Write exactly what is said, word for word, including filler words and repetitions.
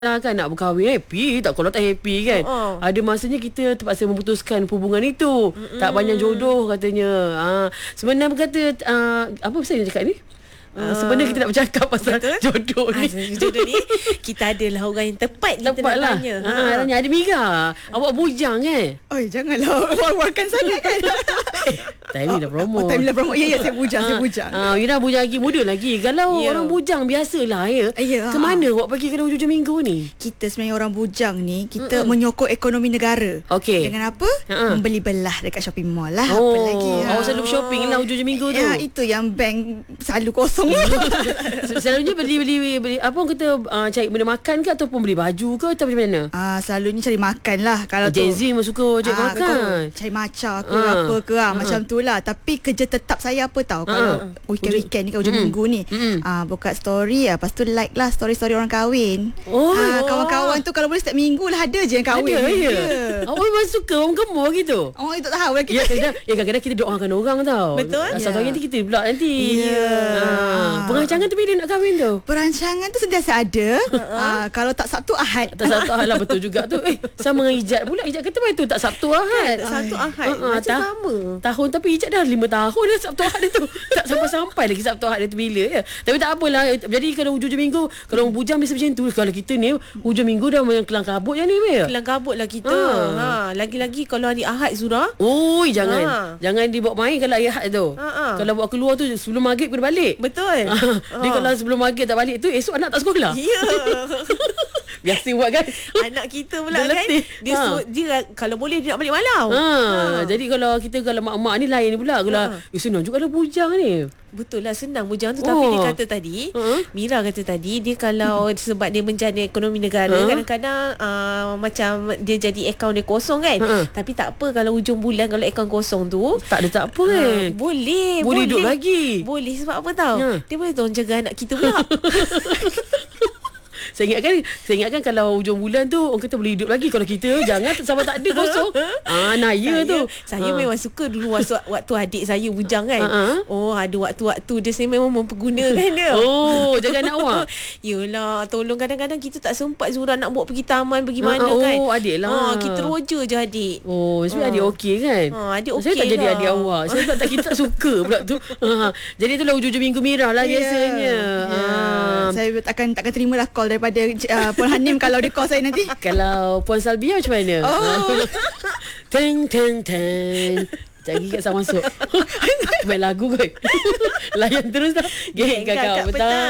kan nak berkahwin, happy tak? Kalau tak happy kan, Oh. ada masanya kita terpaksa memutuskan hubungan itu. Mm-mm. Tak banyak jodoh katanya. Ha, sebenarnya berkata uh, apa saya nak cakap ni? Uh, sebenarnya kita nak bercakap pasal betul? jodoh ni. Ha, jodoh ni kita adalah orang yang tepat kita Tepat nak lah. tanya. Ha, ha. Tanya ada Mira. Awak bujang eh? Oi, janganlah war-warkan sangat kan. Time dah promo. Oh, time dah promo. Ya, ya, saya bujang, saya bujang. Ah, Mira bujang lagi, muda lagi. Kalau Ya. orang bujang biasalah ya. Ya. Ke mana awak pergi pada hujung minggu ni? Kita sebenarnya orang bujang ni, kita Mm-mm. menyokong ekonomi negara. Okey. Dengan apa? Ha-ha. Membeli belah dekat shopping mall lah. Oh, Apa lagi? Ha. awak selalu shopping lah hujung minggu tu. Ya, itu yang bank selalu kosong. Selalunya beli beli beli apa orang kata uh, cari benda makan ke ataupun beli baju ke atau macam mana? Ah, selalunya cari makan lah. Kalau Gen tu Z memang suka cari Ah, makan. kau cari maca ke Ah. apa ke ah, Ah. macam tu lah. Tapi kerja tetap saya apa tahu kalau weekend-weekend ni kan hujung Mm-mm. minggu ni Mm-mm. ah, buka story ah, lepas tu like lah story-story orang kahwin. Oh. Ah, kawan-kawan tu kalau boleh setiap minggu lah ada je yang kahwin. Ada ya. Ya. Awak memang suka orang gemuk gitu. Orang itu tak tahu lah Ya, kita. kadang, ya kadang-kadang kita doakan orang tau. Betul. Asal Ya. nanti kita pula nanti. Ya. Ah, perancangan tu bila nak kahwin tu? Perancangan tu sentiasa ada. Ah, kalau tak Sabtu Ahad. Tak Sabtu Ahad lah, betul juga tu. Eh, sama dengan Ijat pula. Ijat kata betul tak Sabtu Ahad. Satu Ahad Ah, ah, macam tah- sama. Tahun tapi Ijat dah lima tahun dah Sabtu Ahad dia tu. Tak sampai-sampai lagi Sabtu Ahad dia tu bila ya. Tapi tak apalah. Jadi kalau hujung-hujung minggu, kalau orang bujang biasa macam tu. Kalau kita ni hujung minggu dah main kelang kabut je ni ya. Kelang kabut lah kita. Ah. Ha, lagi-lagi kalau hari Ahad Zura. Oi, jangan. Ha. Jangan dibawa main kalau hari Ahad tu. Ha, ha. Kalau bawa keluar tu sebelum maghrib kena balik. Betul. Dia kalau sebelum maghrib tak balik tu, esok anak tak sekolah. Ya. Biasa buat kan. Anak kita pula Dah kan letih. dia, Ha. su- dia kalau boleh dia nak balik malam. Ha, jadi kalau kita kalau mak-mak ni lain pula. Kalau Ha. eh, senang juga ada bujang ni. Betul lah, senang bujang tu. Oh. Tapi dia kata tadi, Ha? Mira kata tadi, dia kalau sebab dia menjana ekonomi negara, Ha? kadang-kadang uh, macam dia jadi akaun dia kosong kan. Ha. Tapi tak apa, kalau hujung bulan kalau akaun kosong tu, Tak ada tak apa kan. uh, boleh Boleh hidup lagi. Boleh, sebab apa tahu? Ha. Dia boleh tolong jaga anak kita pula. Saya ingatkan Saya ingatkan kalau hujung bulan tu orang kata boleh hidup lagi. Kalau kita jangan sampai tak ada kosong. Ah, naya saya, tu. Saya Ha. memang suka dulu waktu, waktu adik saya bujang kan. Ha, ha. Oh, ada waktu-waktu dia saya memang mempergunakan dia. Oh, jaga anak awak. Yelah, tolong kadang-kadang kita tak sempat Zura nak bawa pergi taman, pergi Ha, mana oh, kan. adik lah. Ha, kita roja je adik. Oh, sebenarnya Ha. adik okey kan? Ha, adik Saya tak okey jadi lah. adik awak. Saya tak, tak kita tak suka pula tu. Ha. Jadi itulah hujung-hujung minggu Mira lah biasanya. Ya. Ha. Saya takkan takkan terima lah call daripada uh, Puan Hanim kalau dia call saya nanti. Kalau Puan Salbia macam mana? Oh. Teng teng teng. Sekejap lagi kat sama masuk. Main lagu kot. Layan terus dah. Geng Geng kakak Kakak petang.